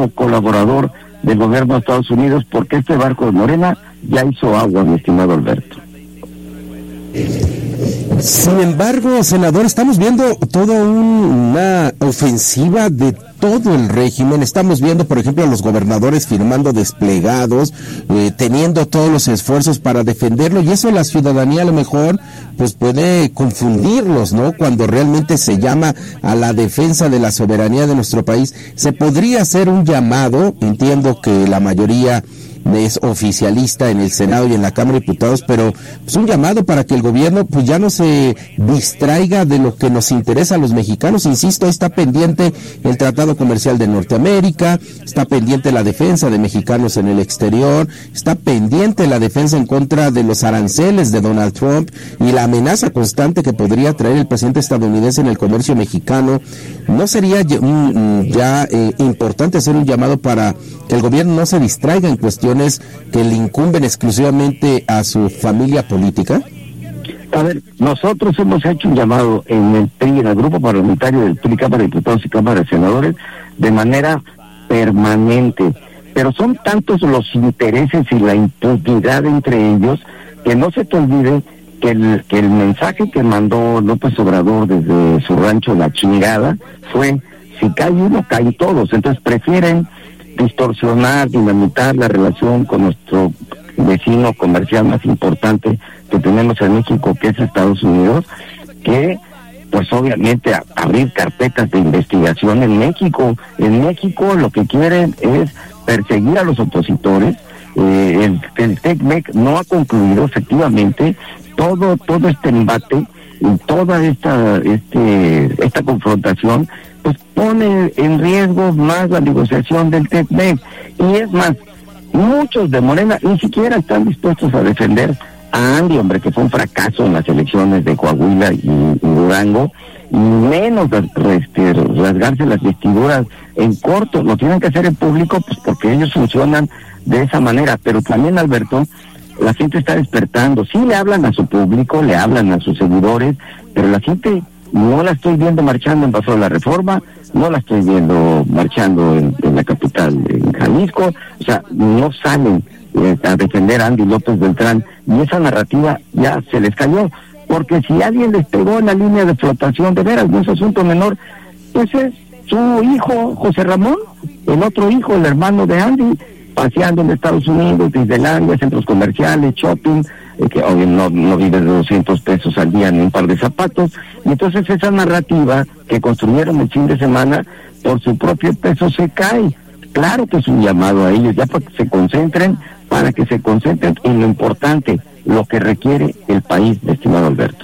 máximo colaborador del gobierno de Estados Unidos, porque este barco de Morena ya hizo agua, mi estimado Alberto. Sin embargo, senador, estamos viendo toda una ofensiva de todo el régimen. Estamos viendo, por ejemplo, a los gobernadores firmando desplegados, teniendo todos los esfuerzos para defenderlo, y eso la ciudadanía a lo mejor pues puede confundirlos, ¿no? Cuando realmente se llama a la defensa de la soberanía de nuestro país. Se podría hacer un llamado, entiendo que la mayoría es oficialista en el Senado y en la Cámara de Diputados, pero es un llamado para que el gobierno pues ya no se distraiga de lo que nos interesa a los mexicanos. Insisto, está pendiente el Tratado Comercial de Norteamérica, está pendiente la defensa de mexicanos en el exterior, está pendiente la defensa en contra de los aranceles de Donald Trump y la amenaza constante que podría traer el presidente estadounidense en el comercio mexicano. ¿No sería ya importante hacer un llamado para que el gobierno no se distraiga en cuestiones que le incumben exclusivamente a su familia política? A ver, nosotros hemos hecho un llamado en el PRI, en el grupo parlamentario del PRI, Cámara de Diputados y Cámara de Senadores, de manera permanente, pero son tantos los intereses y la impunidad entre ellos, que no se te olvide que el mensaje que mandó López Obrador desde su rancho La Chingada fue: si cae uno, caen todos. Entonces prefieren distorsionar, dinamitar la relación con nuestro vecino comercial más importante que tenemos en México, que es Estados Unidos, que pues obviamente abrir carpetas de investigación en México. En México lo que quieren es perseguir a los opositores. El TECMEC no ha concluido efectivamente todo este embate y toda esta confrontación, pues pone en riesgo más la negociación del TECMEC. Y es más, muchos de Morena ni siquiera están dispuestos a defender a Andy, hombre, que fue un fracaso en las elecciones de Coahuila y Durango, y menos rasgarse las vestiduras en corto. Lo tienen que hacer en público, pues porque ellos funcionan de esa manera. Pero también, Alberto, la gente está despertando. Sí le hablan a su público, le hablan a sus seguidores, pero la gente no la estoy viendo marchando en Paso de la Reforma, no la estoy viendo marchando en la capital, en Jalisco. O sea, no salen a defender a Andy López Beltrán, y esa narrativa ya se les cayó, porque si alguien les pegó en la línea de flotación, de veras, no es asunto menor, pues es su hijo José Ramón, el otro hijo, el hermano de Andy, paseando en Estados Unidos, Disneylandia, centros comerciales, shopping, que hoy no vive de 200 pesos al día ni un par de zapatos. Y entonces esa narrativa que construyeron el fin de semana por su propio peso se cae. Claro que es un llamado a ellos, ya para que se concentren en lo importante, lo que requiere el país, estimado Alberto.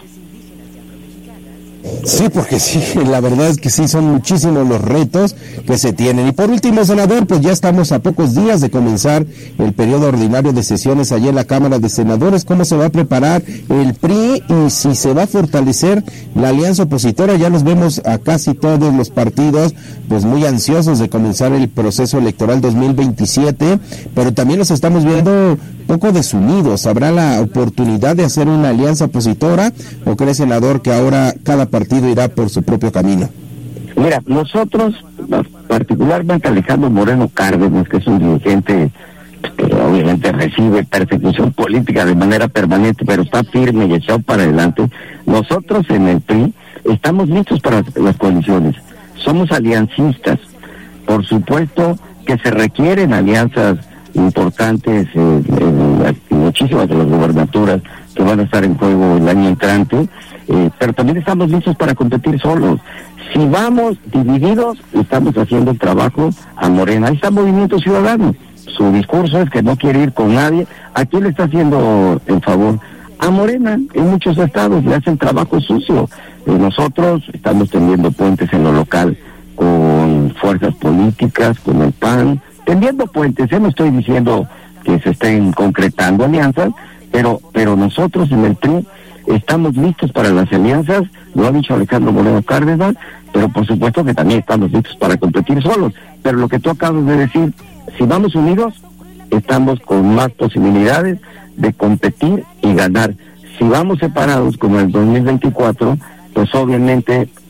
Sí, porque sí, la verdad es que sí, son muchísimos los retos que se tienen. Y por último, senador, pues ya estamos a pocos días de comenzar el periodo ordinario de sesiones allí en la Cámara de Senadores. ¿Cómo se va a preparar el PRI y si se va a fortalecer la alianza opositora? Ya los vemos a casi todos los partidos pues muy ansiosos de comenzar el proceso electoral 2027, pero también los estamos viendo poco desunidos. ¿Habrá la oportunidad de hacer una alianza opositora o cree, senador, que ahora cada partido irá por su propio camino? Mira, nosotros, particularmente Alejandro Moreno Cárdenas, que es un dirigente que obviamente recibe persecución política de manera permanente, pero está firme y echado para adelante, nosotros en el PRI estamos listos para las coaliciones. Somos aliancistas. Por supuesto que se requieren alianzas importantes en muchísimas de las gubernaturas que van a estar en juego el año entrante, pero también estamos listos para competir solos. Si vamos divididos, estamos haciendo el trabajo a Morena. Ahí está Movimiento Ciudadano. Su discurso es que no quiere ir con nadie. ¿A quién le está haciendo el favor? A Morena. En muchos estados le hacen trabajo sucio. Nosotros estamos tendiendo puentes en lo local con fuerzas políticas, con el PAN, tendiendo puentes. No estoy diciendo que se estén concretando alianzas, pero nosotros en el PRI estamos listos para las alianzas. Lo ha dicho Alejandro Moreno Cárdenas, pero por supuesto que también estamos listos para competir solos. Pero lo que tú acabas de decir, si vamos unidos, estamos con más posibilidades de competir y ganar. Si vamos separados como el 2024, pues obviamente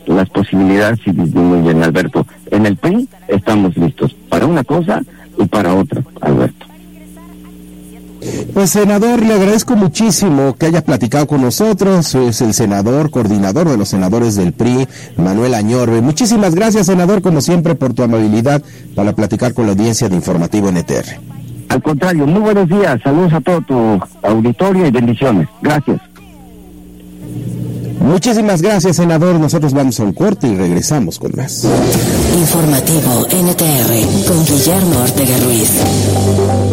las posibilidades sí disminuyen, Alberto. En el PRI estamos listos para una cosa y para otra, Alberto. Pues, senador, le agradezco muchísimo que haya platicado con nosotros. Es el senador, coordinador de los senadores del PRI, Manuel Añorbe. Muchísimas gracias, senador, como siempre, por tu amabilidad para platicar con la audiencia de Informativo NTR. Al contrario, muy buenos días, saludos a todo tu auditorio y bendiciones. Gracias. Muchísimas gracias, senador. Nosotros vamos a un corte y regresamos con más. Informativo NTR con Guillermo Ortega Ruiz.